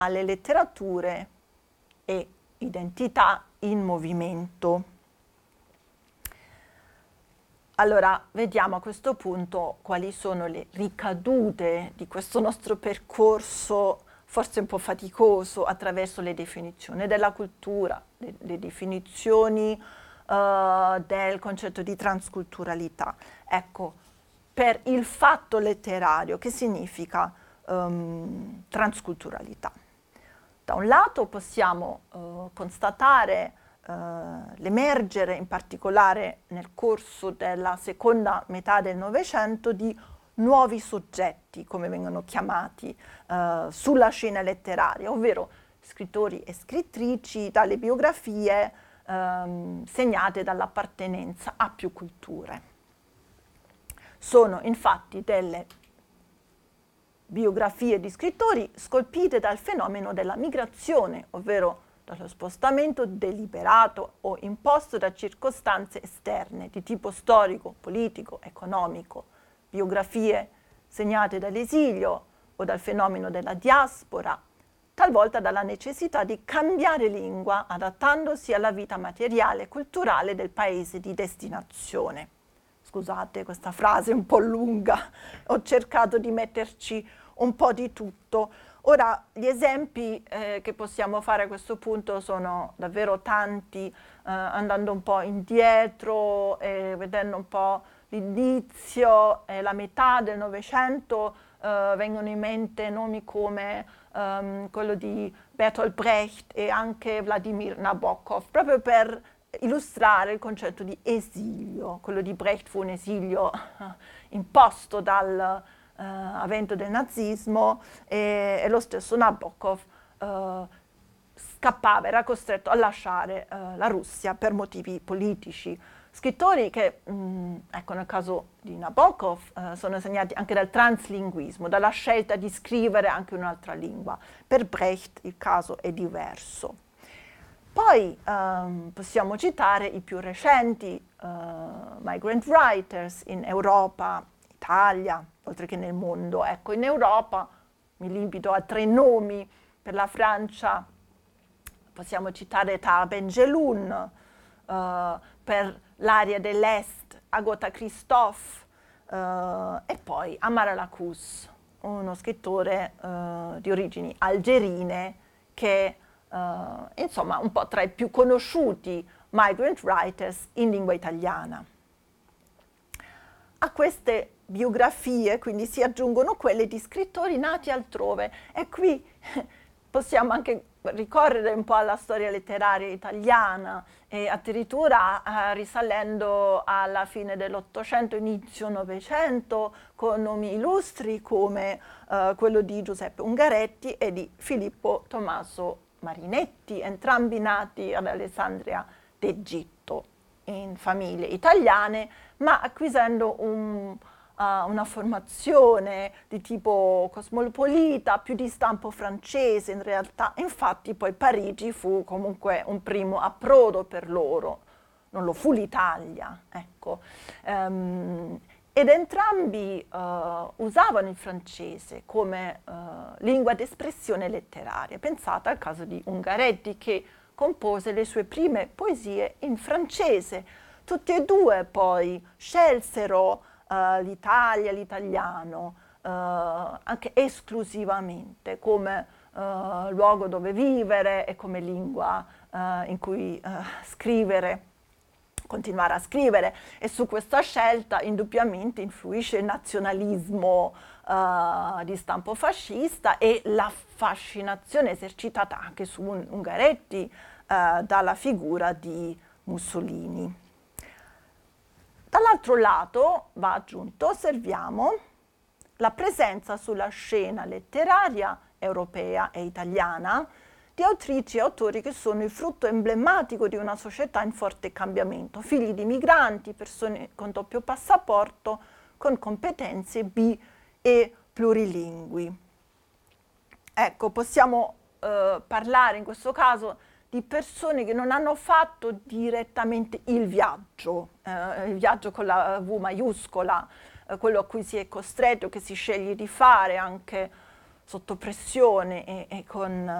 alle letterature e identità in movimento. Allora, vediamo a questo punto quali sono le ricadute di questo nostro percorso, forse un po' faticoso, attraverso le definizioni della cultura, le definizioni del concetto di transculturalità. Ecco, per il fatto letterario, che significa transculturalità? Da un lato possiamo constatare l'emergere, in particolare nel corso della seconda metà del Novecento, di nuovi soggetti, come vengono chiamati, sulla scena letteraria, ovvero scrittori e scrittrici dalle biografie segnate dall'appartenenza a più culture. Sono infatti delle biografie di scrittori scolpite dal fenomeno della migrazione, ovvero dallo spostamento deliberato o imposto da circostanze esterne di tipo storico, politico, economico, biografie segnate dall'esilio o dal fenomeno della diaspora, talvolta dalla necessità di cambiare lingua adattandosi alla vita materiale e culturale del paese di destinazione. Scusate questa frase un po' lunga, ho cercato di metterci un po' di tutto. Ora, gli esempi che possiamo fare a questo punto sono davvero tanti, andando un po' indietro e vedendo un po' l'inizio e la metà del Novecento, vengono in mente nomi come quello di Bertolt Brecht e anche Vladimir Nabokov, proprio per illustrare il concetto di esilio. Quello di Brecht fu un esilio imposto dal avvento del nazismo e lo stesso Nabokov scappava, era costretto a lasciare la Russia per motivi politici. Scrittori che, ecco, nel caso di Nabokov, sono segnati anche dal translinguismo, dalla scelta di scrivere anche un'altra lingua. Per Brecht il caso è diverso. Poi possiamo citare i più recenti migrant writers in Europa, Italia, oltre che nel mondo. Ecco, in Europa mi limito a 3 nomi. Per la Francia possiamo citare Tahar Ben-Jelloun, per l'area dell'Est Agota Christophe e poi Amara Lacous, uno scrittore di origini algerine che insomma un po' tra i più conosciuti migrant writers in lingua italiana. A queste biografie quindi si aggiungono quelle di scrittori nati altrove e qui possiamo anche ricorrere un po' alla storia letteraria italiana e addirittura risalendo alla fine dell'Ottocento, inizio Novecento, con nomi illustri come quello di Giuseppe Ungaretti e di Filippo Tommaso Marinetti, entrambi nati ad Alessandria d'Egitto in famiglie italiane, ma acquisendo una formazione di tipo cosmopolita, più di stampo francese in realtà. Infatti poi Parigi fu comunque un primo approdo per loro, non lo fu l'Italia, ecco. Ed entrambi usavano il francese come lingua d'espressione letteraria. Pensate al caso di Ungaretti, che compose le sue prime poesie in francese. Tutti e due poi scelsero l'Italia, l'italiano, anche esclusivamente come luogo dove vivere e come lingua in cui scrivere, continuare a scrivere, e su questa scelta indubbiamente influisce il nazionalismo di stampo fascista e la fascinazione esercitata anche su Ungaretti dalla figura di Mussolini. Dall'altro lato, va aggiunto, osserviamo la presenza sulla scena letteraria europea e italiana di autrici e autori che sono il frutto emblematico di una società in forte cambiamento, figli di migranti, persone con doppio passaporto, con competenze e plurilingui. Ecco, possiamo parlare in questo caso di persone che non hanno fatto direttamente il viaggio con la V maiuscola, quello a cui si è costretto, che si sceglie di fare anche sotto pressione e con